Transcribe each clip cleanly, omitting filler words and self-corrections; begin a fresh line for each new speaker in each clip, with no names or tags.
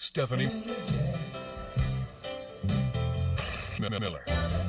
Stephanie Miller.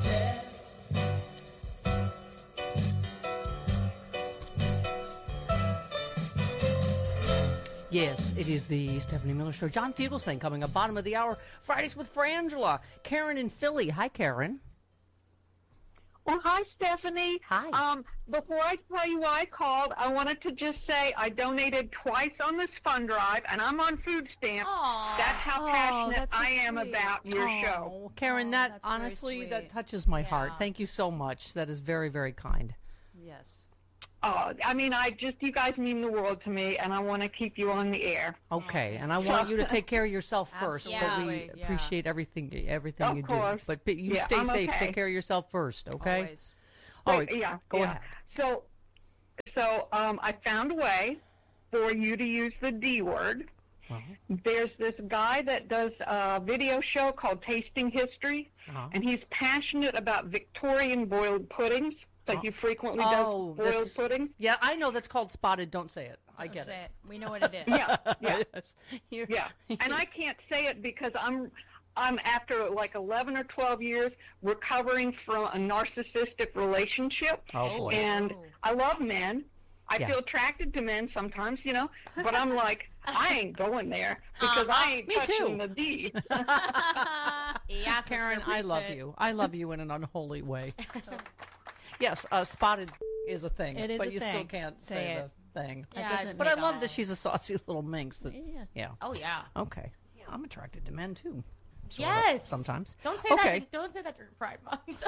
Yes, it is the Stephanie Miller Show. John Fugelsang coming up, bottom of the hour. Fridays with Frangela. Karen in Philly. Hi, Karen.
Well, hi, Stephanie.
Hi.
Before I tell you why I called, I wanted to just say I donated twice on this fund drive, and I'm on food stamps.
Aww.
That's how passionate
that's so
I am
sweet.
about your show.
Oh, Karen, that
that's very
honestly,
sweet.
that touches my heart.
Yeah.
Thank you so much. That is very, very kind.
Yes.
I mean, you guys mean the world to me, and I want to keep you on the air.
Okay, and I want you to take care of yourself first. But we
Absolutely, yeah.
appreciate everything
Of
you
course.
do. But you
Yeah,
stay
I'm
safe.
okay.
Take care of yourself first, okay?
Always.
All
Wait,
right,
yeah,
go
yeah.
ahead.
So I found a way for you to use the D word. There's this guy that does a video show called Tasting History, and he's passionate about Victorian boiled puddings. Like he frequently does boiled puddings.
Yeah, I know that's called spotted. Don't say it. I get
Say
it.
it. We know what it is.
Yeah, yeah.
Yes. You're-
Yeah, and I can't say it because I'm after like 11 or 12 years recovering from a narcissistic relationship.
Oh, boy.
And I love men. I
Yeah.
feel attracted to men sometimes, but I'm like, I ain't going there because I ain't
Me
touching
too.
the D.
Yes,
Karen,
Sister
I love
Bridget.
you. I love you in an unholy way. Yes, spotted is a thing,
It is
but
a
you still
thing.
can't
Say
say
it.
the thing.
Yeah,
doesn't
just
But I
make
love
sense.
that she's a saucy little minx. That, yeah.
Oh yeah.
Okay. Yeah, I'm attracted to men too. Sorta,
Yes.
sometimes.
Don't say
Okay.
that. Don't say that during Pride Month.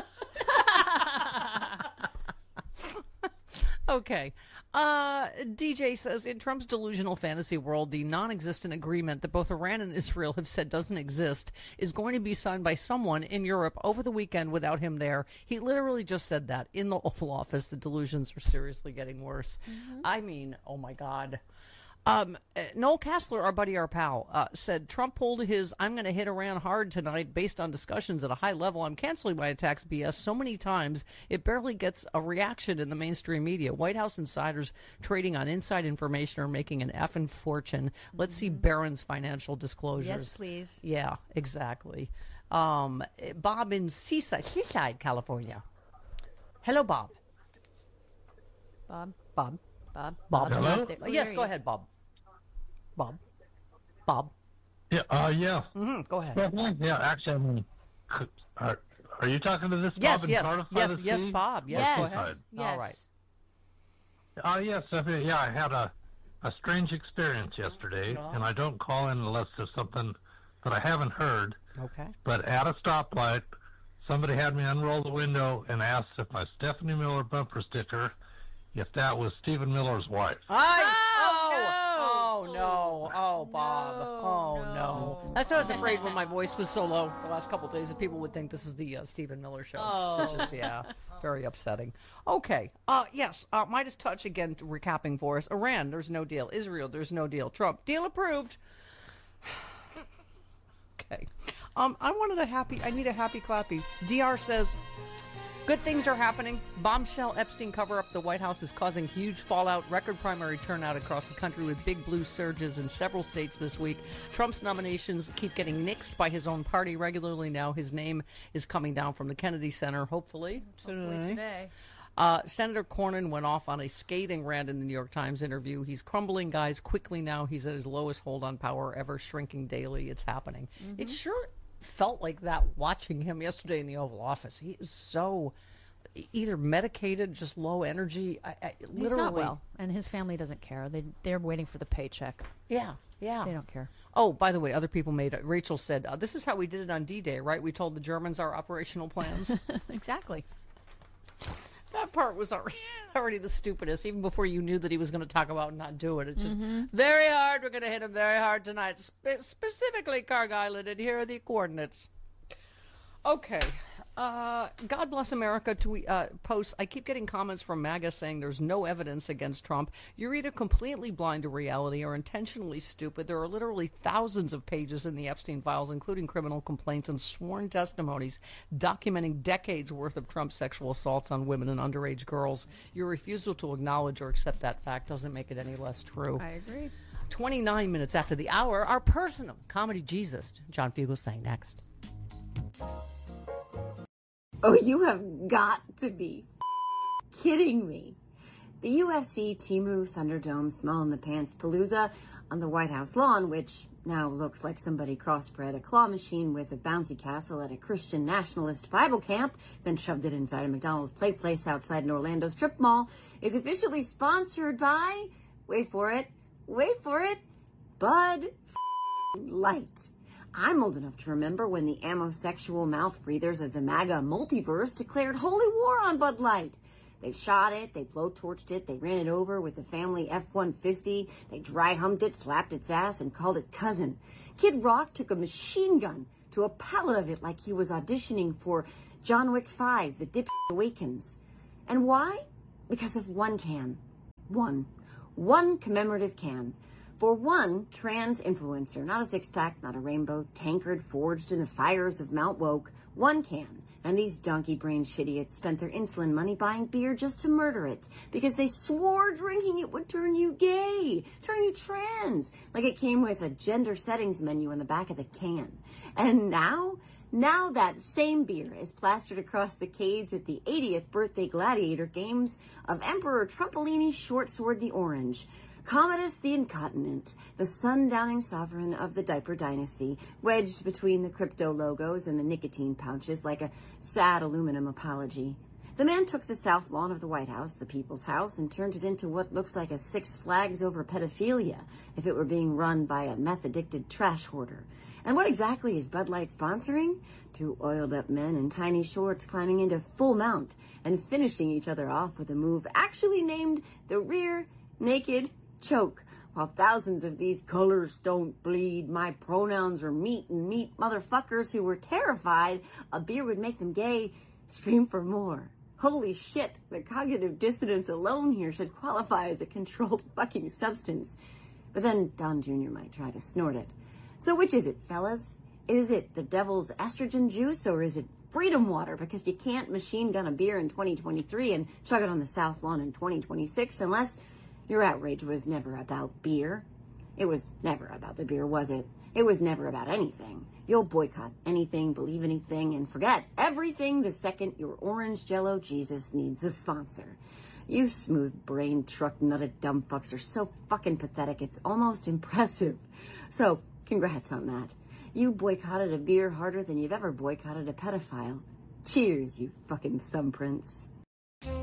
Okay. DJ says, in Trump's delusional fantasy world, the non-existent agreement that both Iran and Israel have said doesn't exist is going to be signed by someone in Europe over the weekend without him there. He literally just said that in the Oval Office. The delusions are seriously getting worse. I mean, oh my God. Noel Castler, our buddy, our pal, said Trump pulled his "I'm going to hit Iran hard tonight" based on discussions at a high level. I'm canceling my attacks BS so many times it barely gets a reaction in the mainstream media. White House insiders trading on inside information are making an effing fortune. Let's see Barron's financial disclosures.
Yes, please.
Yeah, exactly. Bob in Seaside, California. Hello, Bob.
Bob.
Bob.
Bob.
Bob's
Hello?
not there. Yes, go ahead, Bob. Bob.
Yeah, yeah.
Go ahead.
Yeah, actually, I mean, are you talking to this
Yes,
Bob in
yes,
Cardiff?
yes, Bob. Yes,
Yes.
go ahead.
Yes.
All right.
Yes, Stephanie, yeah, I had a strange experience yesterday, and I don't call in unless there's something that I haven't heard.
Okay.
But at a stoplight, somebody had me unroll the window and asked if my Stephanie Miller bumper sticker, if that was Stephen Miller's wife.
Oh, no. Oh, Bob. No. That's why I was afraid when my voice was so low the last couple of days that people would think this is the Stephen Miller show. Which is, very upsetting. Okay. Yes. Midas Touch, again, recapping for us. Iran, there's no deal. Israel, there's no deal. Trump, deal approved. Okay. I need a happy clappy. DR says, good things are happening. Bombshell Epstein cover-up. The White House is causing huge fallout. Record primary turnout across the country with big blue surges in several states this week. Trump's nominations keep getting nixed by his own party regularly now. His name is coming down from the Kennedy Center, hopefully
Today.
Senator Cornyn went off on a scathing rant in the New York Times interview. He's crumbling, guys, quickly now. He's at his lowest hold on power ever, shrinking daily. It's happening. It sure felt like that watching him yesterday in the Oval Office. He is so either medicated, just low energy. Literally.
He's not well, and his family doesn't care. They're waiting for the paycheck.
Yeah.
They don't care.
Oh, by the way, other people made it. Rachel said, this is how we did it on D-Day, right? We told the Germans our operational plans.
Exactly.
That part was already the stupidest, even before you knew that he was going to talk about not do it. It's just very hard. We're going to hit him very hard tonight, specifically Carg Island, and here are the coordinates. Okay. God Bless America posts. I keep getting comments from MAGA saying there's no evidence against Trump. You're either completely blind to reality or intentionally stupid. There are literally thousands of pages in the Epstein files, including criminal complaints and sworn testimonies documenting decades worth of Trump's sexual assaults on women and underage girls. Your refusal to acknowledge or accept that fact doesn't make it any less true.
I agree.
29 minutes after the hour, our personal comedy Jesus, John Fugelsang, next.
Oh, you have got to be kidding me. The UFC Temu Thunderdome Small in the Pants Palooza on the White House lawn, which now looks like somebody crossbred a claw machine with a bouncy castle at a Christian nationalist Bible camp, then shoved it inside a McDonald's play place outside an Orlando strip mall, is officially sponsored by, wait for it, Bud Light. I'm old enough to remember when the ammosexual mouth breathers of the MAGA multiverse declared holy war on Bud Light. They shot it, they blowtorched it, they ran it over with the family F-150, they dry humped it, slapped its ass, and called it cousin. Kid Rock took a machine gun to a pallet of it like he was auditioning for John Wick 5, The Dip Awakens. And why? Because of one can. One commemorative can. For one trans influencer, not a six-pack, not a rainbow tankard forged in the fires of Mount Woke, one can. And these donkey-brained shitiots spent their insulin money buying beer just to murder it because they swore drinking it would turn you gay, turn you trans, like it came with a gender settings menu on the back of the can. And now that same beer is plastered across the cage at the 80th birthday gladiator games of Emperor Trumpolini Short Sword the Orange. Commodus the Incontinent, the sundowning sovereign of the diaper dynasty, wedged between the crypto logos and the nicotine pouches like a sad aluminum apology. The man took the south lawn of the White House, the People's House, and turned it into what looks like a Six Flags over pedophilia if it were being run by a meth-addicted trash hoarder. And what exactly is Bud Light sponsoring? Two oiled-up men in tiny shorts climbing into full mount and finishing each other off with a move actually named the Rear Naked Choke, while thousands of these colors don't bleed, my pronouns are meat and meat motherfuckers who were terrified a beer would make them gay scream for more. Holy shit, the cognitive dissonance alone here should qualify as a controlled fucking substance. But then Don Jr. might try to snort it. So which is it, fellas? Is it the devil's estrogen juice, or is it freedom water? Because you can't machine gun a beer in 2023 and chug it on the south lawn in 2026 unless your outrage was never about beer. It was never about the beer, was it? It was never about anything. You'll boycott anything, believe anything, and forget everything the second your orange Jell-O Jesus needs a sponsor. You smooth-brained, truck-nutted dumb fucks are so fucking pathetic, it's almost impressive. So, congrats on that. You boycotted a beer harder than you've ever boycotted a pedophile. Cheers, you fucking thumbprints.